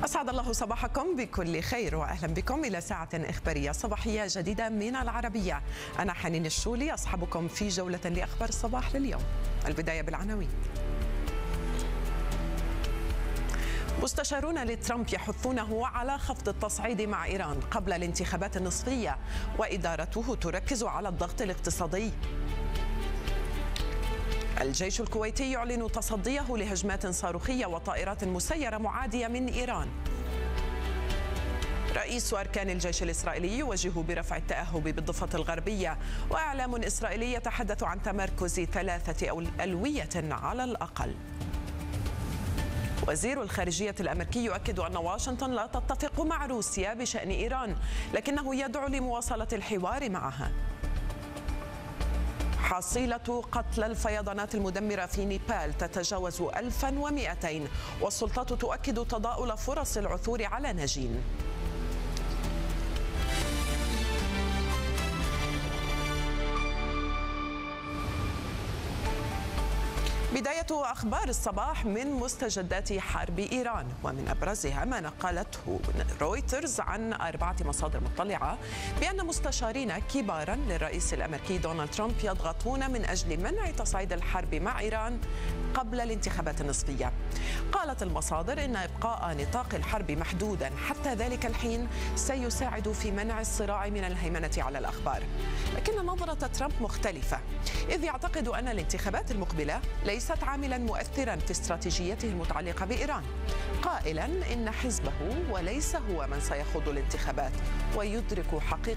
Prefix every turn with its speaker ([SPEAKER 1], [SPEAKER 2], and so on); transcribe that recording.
[SPEAKER 1] أسعد الله صباحكم بكل خير وأهلا بكم إلى ساعة إخبارية صباحية جديدة من العربية. أنا حنين الشولي أصحبكم في جولة لأخبار الصباح لليوم. البداية بالعناوين. مستشارون لترامب يحثونه على خفض التصعيد مع إيران قبل الانتخابات النصفية، وإدارته تركز على الضغط الاقتصادي. الجيش الكويتي يعلن تصديه لهجمات صاروخية وطائرات مسيرة معادية من إيران. رئيس أركان الجيش الإسرائيلي يوجه برفع التأهب بالضفة الغربية، وإعلام إسرائيلي يتحدث عن تمركز 3 ألوية على الأقل. وزير الخارجية الأمريكي يؤكد أن واشنطن لا تتفق مع روسيا بشأن إيران، لكنه يدعو لمواصلة الحوار معها. حصيلة قتلى الفيضانات المدمرة في نيبال تتجاوز 1200، والسلطات تؤكد تضاؤل فرص العثور على نجين. بداية أخبار الصباح من مستجدات حرب إيران، ومن أبرزها ما نقلته رويترز عن 4 مصادر مطلعة بأن مستشارين كبارا للرئيس الأمريكي دونالد ترامب يضغطون من أجل منع تصعيد الحرب مع إيران قبل الانتخابات النصفية. قالت المصادر إن إبقاء نطاق الحرب محدودا حتى ذلك الحين سيساعد في منع الصراع من الهيمنة على الأخبار، لكن نظرة ترامب مختلفة، إذ يعتقد أن الانتخابات المقبلة ليست عاملا مؤثرا في استراتيجيته المتعلقة بإيران، قائلا إن حزبه وليس هو من سيخوض الانتخابات، ويدرك حقيقة